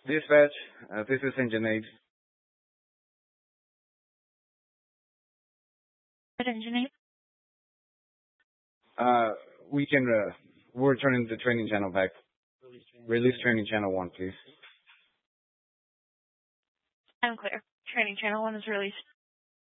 Dispatch, this is Engine 8. What engineer? We can, we're turning the training channel back. Release training channel 1, please. I'm clear. Training channel 1 is released.